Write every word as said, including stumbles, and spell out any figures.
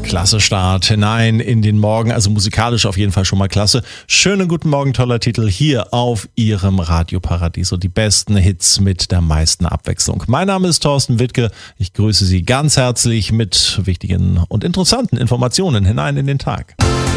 Klasse Start hinein in den Morgen, also musikalisch auf jeden Fall schon mal klasse. Schönen guten Morgen, toller Titel hier auf Ihrem Radioparadies und die besten Hits mit der meisten Abwechslung. Mein Name ist Thorsten Wittke, ich grüße Sie ganz herzlich mit wichtigen und interessanten Informationen hinein in den Tag.